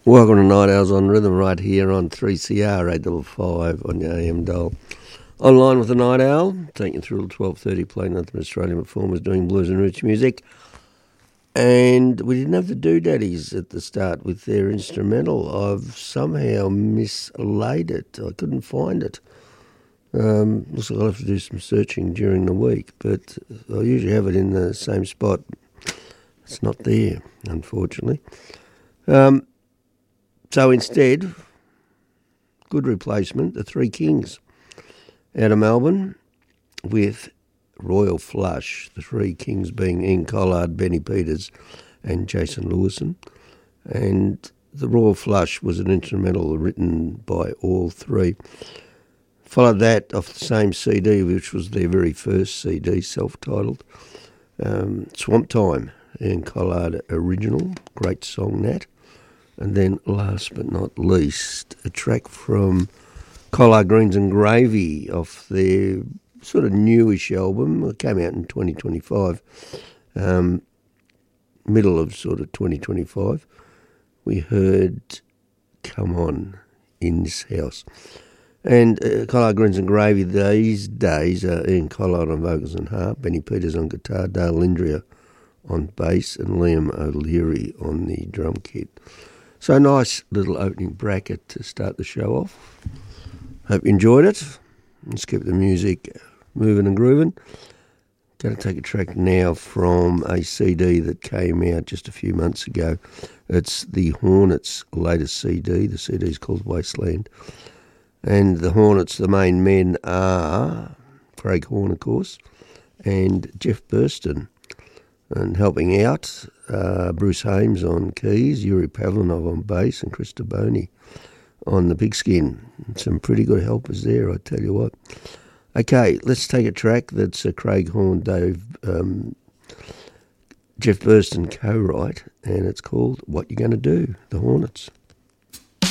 Welcome to Night Owls on Rhythm right here on 3CR 855 on your AM dial. Online with the Night Owl, taking you through till 12:30, playing nothing Australian performers doing blues and roots music. And we didn't have the Doodaddies at the start with their instrumental. I've somehow mislaid it. I couldn't find it. Looks like I'll have to do some searching during the week, but I usually have it in the same spot. It's not there, unfortunately. So instead, good replacement, the Three Kings out of Melbourne with Royal Flush, the Three Kings being Ian Collard, Benny Peters and Jason Lewison. And the Royal Flush was an instrumental written by all three. Followed that off the same CD, which was their very first CD, self-titled, Swamp Time, Ian Collard original, great song that. And then, last but not least, a track from Collard Greens and Gravy off their sort of newish album. It came out in 2025, middle of sort of 2025. We heard Come On in This House. And Collard Greens and Gravy these days are Ian Collard on vocals and harp, Benny Peters on guitar, Dale Lindria on bass, and Liam O'Leary on the drum kit. So nice little opening bracket to start the show off. Hope you enjoyed it. Let's keep the music moving and grooving. Going to take a track now from a CD that came out just a few months ago. It's the Hornets' latest CD. The CD is called Wasteland. And the Hornets, the main men are Craig Horn, of course, and Jeff Burston. And helping out, Bruce Hames on keys, Yuri Pavlinov on bass, and Chris Taboni on the pigskin. Some pretty good helpers there, I tell you what. Okay, let's take a track that's a Craig Horn, Jeff Burston co-write, and it's called What You Gonna Do, the Hornets.